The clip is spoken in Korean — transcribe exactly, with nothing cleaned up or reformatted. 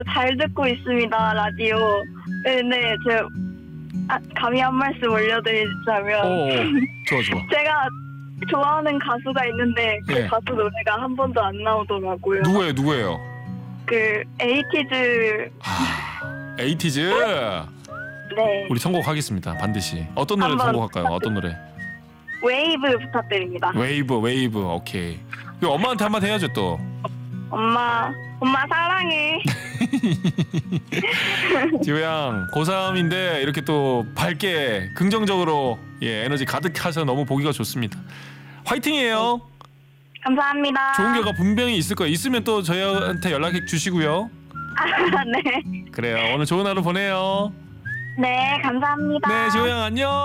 잘 듣고 있습니다, 라디오. 네, 네, 제 아, 감히 한 말씀 올려드리자면 어, 좋아 좋아. 제가 좋아하는 가수가 있는데 그 예. 가수 노래가 한 번도 안 나오더라고요. 누구예요 누구예요? 그 에이티즈. 아, 에이티즈. 네. 우리 선곡하겠습니다 반드시. 어떤 노래 한번 선곡할까요? 어떤 노래? 웨이브 부탁드립니다. 웨이브 웨이브 오케이. 이거 엄마한테 한마디 해야죠 또. 엄마, 엄마 사랑해. 지호양 고삼인데 이렇게 또 밝게 긍정적으로 예 에너지 가득하셔서 너무 보기가 좋습니다. 화이팅이에요. 감사합니다. 좋은 결과 분명히 있을 거예요. 있으면 또 저희한테 연락해 주시고요. 아, 네. 그래요. 오늘 좋은 하루 보내요. 네, 감사합니다. 네, 지호양 안녕.